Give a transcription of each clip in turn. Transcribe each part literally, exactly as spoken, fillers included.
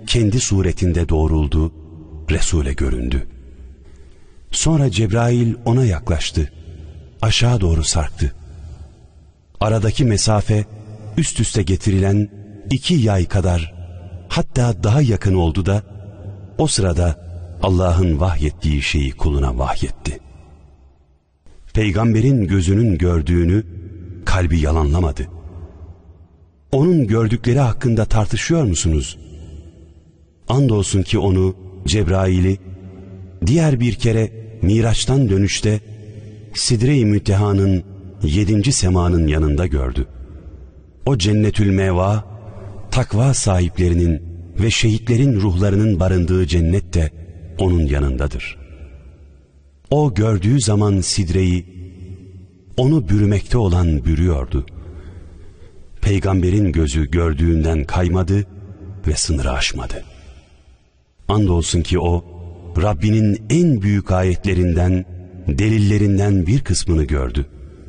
kendi suretinde doğruldu, Resul'e göründü. Sonra Cebrail ona yaklaştı, aşağı doğru sarktı. Aradaki mesafe üst üste getirilen iki yay kadar, hatta daha yakın oldu da o sırada Allah'ın vahyettiği şeyi kuluna vahyetti. Peygamberin gözünün gördüğünü kalbi yalanlamadı. Onun gördükleri hakkında tartışıyor musunuz? Andolsun ki onu, Cebrail'i, diğer bir kere Miraç'tan dönüşte Sidre-i Müntehanın yedinci semanın yanında gördü. O cennetül meva, takva sahiplerinin ve şehitlerin ruhlarının barındığı cennet de onun yanındadır. O gördüğü zaman Sidre'yi, onu bürümekte olan bürüyordu. Peygamberin gözü gördüğünden kaymadı ve sınırı aşmadı. Andolsun ki o, Rabbinin en büyük ayetlerinden, delillerinden bir kısmını gördü.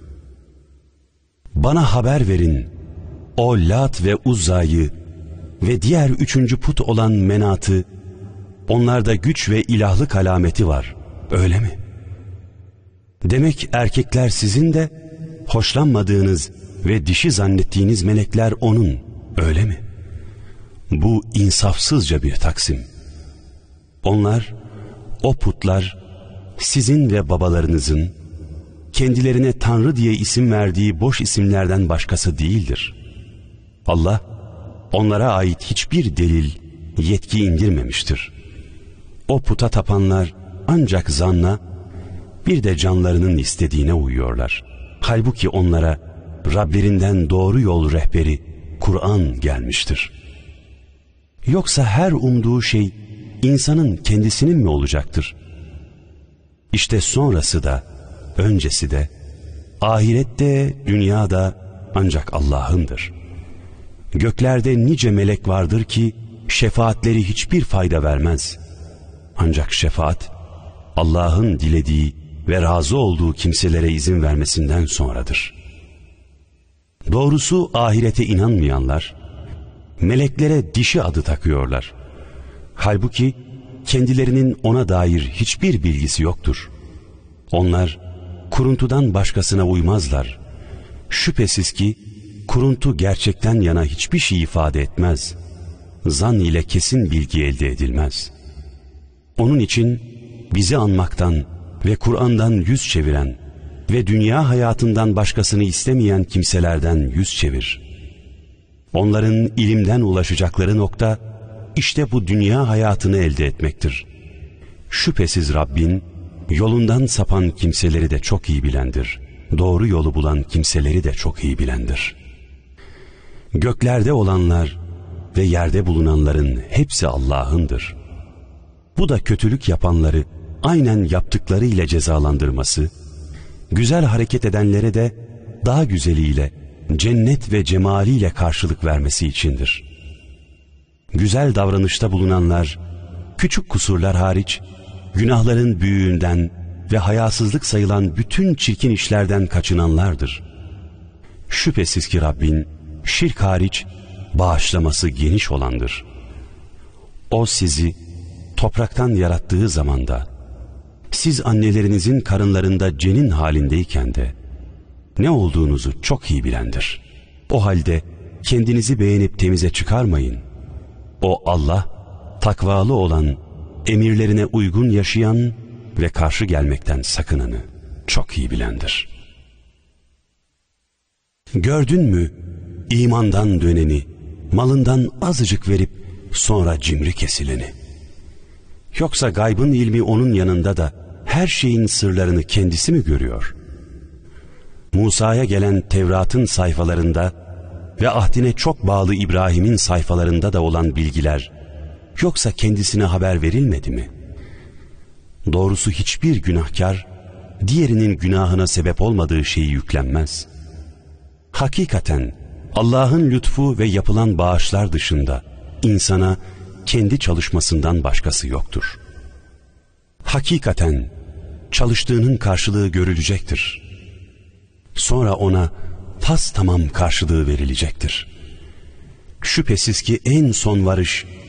Bana haber verin, o Lat ve Uzza'yı ve diğer üçüncü put olan Menat'ı, onlarda güç ve ilahlık alameti var, öyle mi? Demek erkekler sizin de hoşlanmadığınız ve dişi zannettiğiniz melekler onun, öyle mi? Bu insafsızca bir taksim. Onlar, o putlar, sizin ve babalarınızın kendilerine Tanrı diye isim verdiği boş isimlerden başkası değildir. Allah, onlara ait hiçbir delil, yetki indirmemiştir. O puta tapanlar ancak zanna, bir de canlarının istediğine uyuyorlar. Halbuki onlara Rablerinden doğru yol rehberi Kur'an gelmiştir. Yoksa her umduğu şey insanın kendisinin mi olacaktır? İşte sonrası da, öncesi de, ahirette, dünyada ancak Allah'ındır. Göklerde nice melek vardır ki şefaatleri hiçbir fayda vermez. Ancak şefaat Allah'ın dilediği ve razı olduğu kimselere izin vermesinden sonradır. Doğrusu ahirete inanmayanlar meleklere dişi adı takıyorlar. Halbuki kendilerinin ona dair hiçbir bilgisi yoktur. Onlar kuruntudan başkasına uymazlar. Şüphesiz ki kuruntu gerçekten yana hiçbir şey ifade etmez. Zan ile kesin bilgi elde edilmez. Onun için bizi anmaktan ve Kur'an'dan yüz çeviren ve dünya hayatından başkasını istemeyen kimselerden yüz çevir. Onların ilimden ulaşacakları nokta işte bu dünya hayatını elde etmektir. Şüphesiz Rabbin yolundan sapan kimseleri de çok iyi bilendir. Doğru yolu bulan kimseleri de çok iyi bilendir. Göklerde olanlar ve yerde bulunanların hepsi Allah'ındır. Bu da kötülük yapanları aynen yaptıkları ile cezalandırması, güzel hareket edenlere de daha güzeliyle, cennet ve cemaliyle karşılık vermesi içindir. Güzel davranışta bulunanlar, küçük kusurlar hariç, günahların büyüğünden ve hayasızlık sayılan bütün çirkin işlerden kaçınanlardır. Şüphesiz ki Rabbin, şirk hariç, bağışlaması geniş olandır. O sizi topraktan yarattığı zamanda, siz annelerinizin karınlarında cenin halindeyken de ne olduğunuzu çok iyi bilendir. O halde kendinizi beğenip temize çıkarmayın. O Allah, takvalı olan, emirlerine uygun yaşayan ve karşı gelmekten sakınanı çok iyi bilendir. Gördün mü imandan döneni, malından azıcık verip sonra cimri kesileni? Yoksa gaybın ilmi onun yanında da her şeyin sırlarını kendisi mi görüyor? Musa'ya gelen Tevrat'ın sayfalarında ve ahdine çok bağlı İbrahim'in sayfalarında da olan bilgiler, yoksa kendisine haber verilmedi mi? Doğrusu hiçbir günahkar, diğerinin günahına sebep olmadığı şeyi yüklenmez. Hakikaten Allah'ın lütfu ve yapılan bağışlar dışında insana kendi çalışmasından başkası yoktur. Hakikaten çalıştığının karşılığı görülecektir. Sonra ona tas tamam karşılığı verilecektir. Şüphesiz ki en son varış